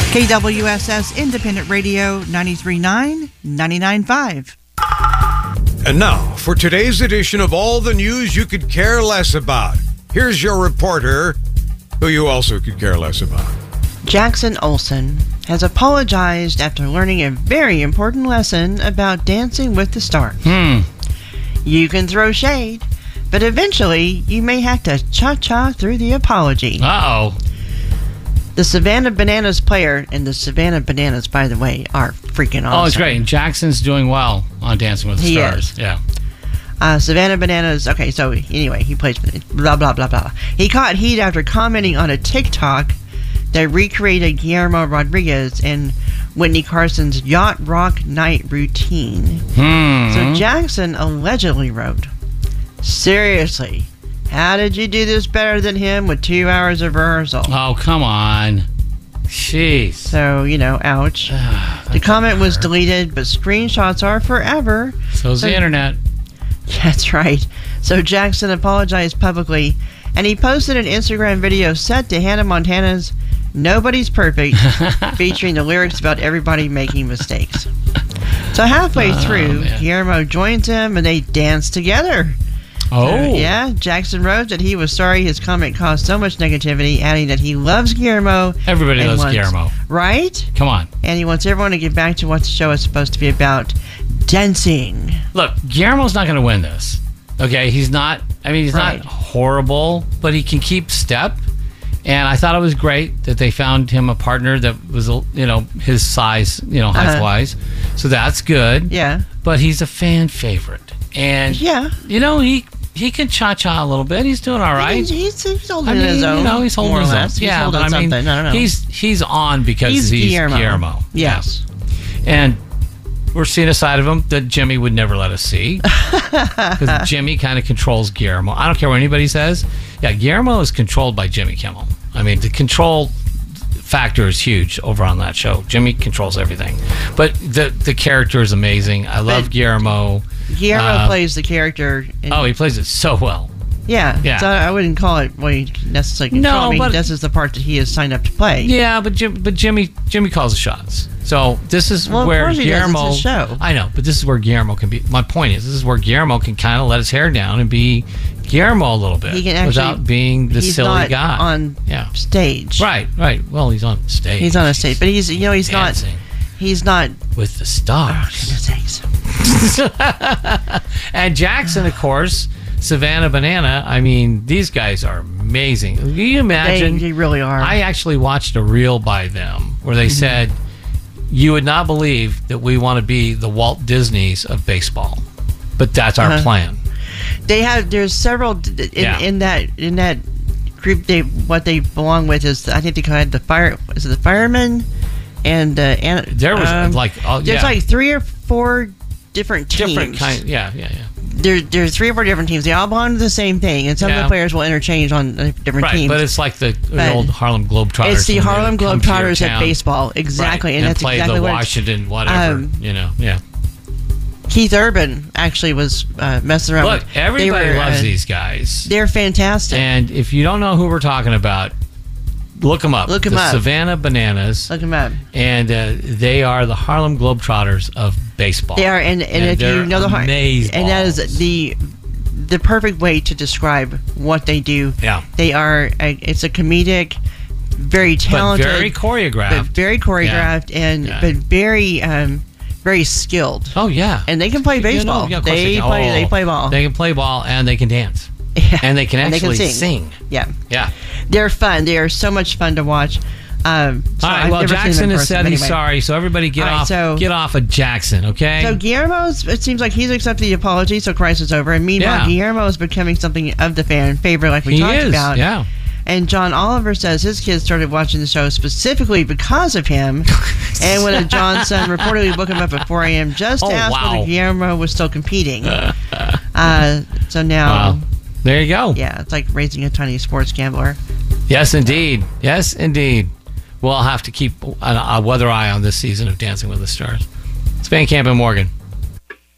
KWSS Independent Radio 93.9, 99.5. And now, for today's edition of all the news you could care less about, here's your reporter, who you also could care less about. Jackson Olsen has apologized after learning a very important lesson about Dancing with the Stars. You can throw shade, but eventually you may have to cha-cha through the apology. Uh-oh. The Savannah Bananas player, and the Savannah Bananas, by the way, are freaking awesome. Oh, it's great. And Jackson's doing well on Dancing with the Stars. Is. Yeah. Savannah Bananas, okay, so anyway, he plays blah, blah, blah, blah. He caught heat after commenting on a TikTok that recreated Guillermo Rodriguez and Whitney Carson's Yacht Rock Night routine. So Jackson allegedly wrote, "Seriously, how did you do this better than him with 2 hours of rehearsal?" Oh, come on. Jeez. So, ouch. The comment was deleted, but screenshots are forever. So's the internet. That's right. So Jackson apologized publicly, and he posted an Instagram video set to Hannah Montana's "Nobody's Perfect," featuring the lyrics about everybody making mistakes. So halfway through, Guillermo joins him, and they dance together. Oh. Yeah, Jackson wrote that he was sorry his comment caused so much negativity, adding that he loves Guillermo. Everybody loves Guillermo. Right? Come on. And he wants everyone to get back to what the show is supposed to be about, dancing. Look, Guillermo's not going to win this. Okay? He's not horrible, but he can keep step. And I thought it was great that they found him a partner that was, his size, height-wise. So that's good. Yeah. But he's a fan favorite. And, he can cha-cha a little bit. He's doing all right. He's holding his own. He's holding his own. Yeah, but I mean, he's on because he's Guillermo. Yes. And we're seeing a side of him that Jimmy would never let us see. Because Jimmy kind of controls Guillermo. I don't care what anybody says. Yeah, Guillermo is controlled by Jimmy Kimmel. I mean, the control factor is huge over on that show. Jimmy controls everything. But the character is amazing. I love Guillermo. Guillermo plays the character. He plays it so well. Yeah. So I wouldn't call it necessarily control. I mean, but this is the part that he has signed up to play. Yeah, but Jimmy calls the shots. So this is where Guillermo. It's his show. I know, but this is where Guillermo can be. My point is, this is where Guillermo can kind of let his hair down and be Guillermo a little bit, he can actually, without being the silly guy on stage. Right. Well, he's on stage. He's on a stage, but he's dancing. He's not with the stars. And Jackson, of course, Savannah Banana. I mean, these guys are amazing. Can you imagine? They really are. I actually watched a reel by them where they said, "You would not believe that we want to be the Walt Disneys of baseball, but that's our plan." There's several in that group. What they belong with is, I think they call it the firemen, and there was there's like 3 or 4 different teams. There's 3 or 4 different teams. They all belong to the same thing, and some of the players will interchange on different teams. But it's like the old Harlem Globetrotters. It's the Harlem Globetrotters at baseball, exactly, and that's play exactly the Washington whatever. Keith Urban actually was messing around. Look, everybody loves these guys. They're fantastic. And if you don't know who we're talking about, look them up. Look them up. Savannah Bananas. Look them up. And they are the Harlem Globetrotters of baseball. They are, and if you know amazing, and that is the perfect way to describe what they do. Yeah. They are. It's a comedic, very talented, but very choreographed, but very very skilled. Oh yeah, and they can play baseball. They play ball. They can play ball and they can dance. Yeah. And they can actually sing. Yeah. Yeah. They're fun. They are so much fun to watch. All right. Well, Jackson has said he's sorry, so everybody get off of Jackson, okay? So Guillermo's. It seems like he's accepted the apology, so crisis is over. And meanwhile, Guillermo is becoming something of the fan favorite, like we talked about. Yeah. And John Oliver says his kids started watching the show specifically because of him. And when John's son reportedly woke him up at 4 a.m. just to ask whether Guillermo was still competing. So now... Wow. There you go. Yeah, it's like raising a tiny sports gambler. Yes, indeed. Yes, indeed. We'll have to keep a weather eye on this season of Dancing with the Stars. It's Van Camp and Morgan.